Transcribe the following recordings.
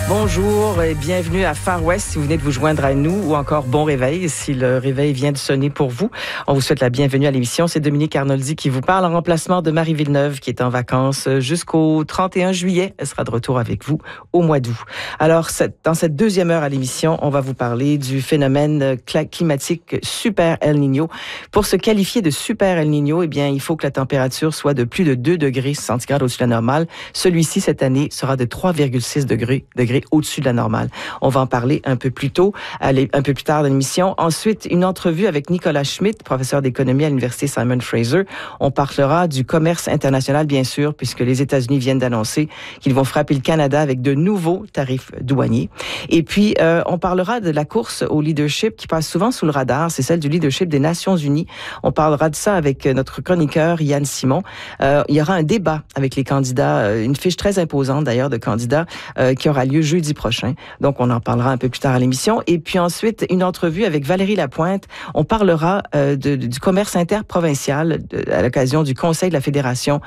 Bonjour et bienvenue à Far West si vous venez de vous joindre à nous ou encore bon réveil si le réveil vient de sonner pour vous. On vous souhaite la bienvenue à l'émission. C'est Dominique Arnoldi qui vous parle en remplacement de Marie Villeneuve qui est en vacances jusqu'au 31 juillet. Elle sera de retour avec vous au mois d'août. Alors, dans cette deuxième heure à l'émission, on va vous parler du phénomène climatique Super El Niño. Pour se qualifier de Super El Niño, eh bien, il faut que la température soit de plus de 2 degrés centigrades au-dessus de la normale. Celui-ci, cette année, sera de 3,6 degrés au-dessus de la normale. On va en parler un peu plus tard dans l'émission. Ensuite, une entrevue avec Nicolas Schmitt, professeur d'économie à l'Université Simon Fraser. On parlera du commerce international, bien sûr, puisque les États-Unis viennent d'annoncer qu'ils vont frapper le Canada avec de nouveaux tarifs douaniers. Et puis, on parlera de la course au leadership qui passe souvent sous le radar. C'est celle du leadership des Nations Unies. On parlera de ça avec notre chroniqueur Yann Simon. Il y aura un débat avec les candidats, une fiche très imposante d'ailleurs de candidats qui aura lieu jeudi prochain. Donc, on en parlera un peu plus tard à l'émission. Et puis ensuite, une entrevue avec Valérie Lapointe. On parlera du commerce interprovincial à l'occasion du Conseil de la Fédération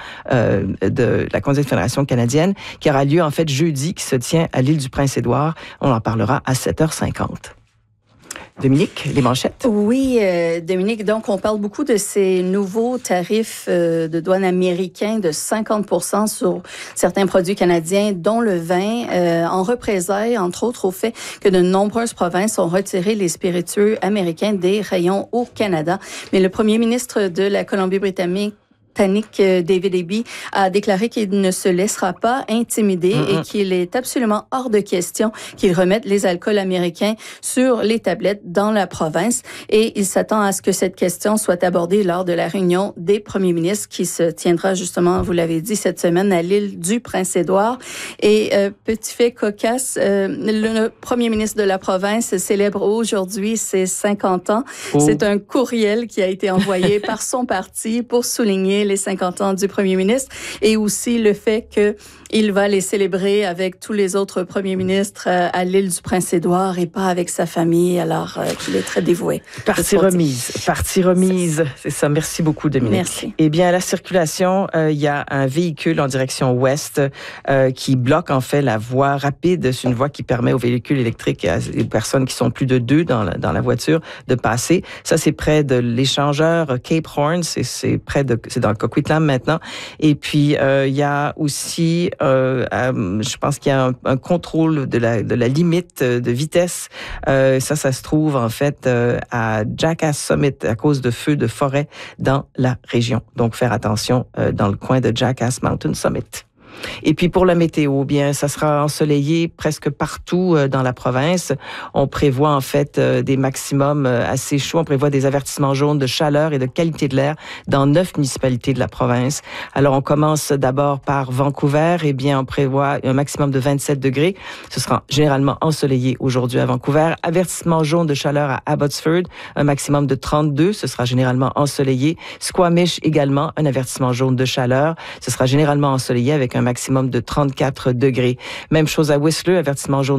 de la Confédération canadienne qui aura lieu en fait jeudi, qui se tient à l'île du Prince-Édouard. On en parlera à 7h50. Dominique, les manchettes? Oui, Dominique, donc on parle beaucoup de ces nouveaux tarifs de douane américains de 50% sur certains produits canadiens, dont le vin, en représailles, entre autres, au fait que de nombreuses provinces ont retiré les spiritueux américains des rayons au Canada. Mais le premier ministre de la Colombie-Britannique, David Eby, a déclaré qu'il ne se laissera pas intimider et qu'il est absolument hors de question qu'il remette les alcools américains sur les tablettes dans la province. Et il s'attend à ce que cette question soit abordée lors de la réunion des premiers ministres qui se tiendra justement, vous l'avez dit, cette semaine à l'île du Prince-Édouard. Et petit fait cocasse, le premier ministre de la province célèbre aujourd'hui ses 50 ans. C'est un courriel qui a été envoyé par son parti pour souligner les 50 ans du premier ministre et aussi le fait qu'il va les célébrer avec tous les autres premiers ministres à l'île du Prince-Édouard et pas avec sa famille, alors qu'il est très dévoué. Partie remise. C'est ça. Merci beaucoup, Dominique. Merci. Eh bien, à la circulation, il y a un véhicule en direction ouest qui bloque en fait la voie rapide. C'est une voie qui permet aux véhicules électriques et aux personnes qui sont plus de 2 dans la voiture de passer. Ça, c'est près de l'échangeur Cape Horn. C'est dans le Coquitlam maintenant. Et puis, il y a aussi, je pense qu'il y a un contrôle de la limite de vitesse. Ça se trouve en fait à Jackass Summit à cause de feux de forêt dans la région. Donc, faire attention dans le coin de Jackass Mountain Summit. Et puis pour la météo, bien, ça sera ensoleillé presque partout dans la province. On prévoit en fait des maximums assez chauds. On prévoit des avertissements jaunes de chaleur et de qualité de l'air dans 9 municipalités de la province. Alors on commence d'abord par Vancouver. Eh bien, on prévoit un maximum de 27 degrés. Ce sera généralement ensoleillé aujourd'hui à Vancouver. Avertissement jaune de chaleur à Abbotsford, un maximum de 32. Ce sera généralement ensoleillé. Squamish également, un avertissement jaune de chaleur. Ce sera généralement ensoleillé avec un maximum de 34 degrés. Même chose à Whistler, avertissement jaune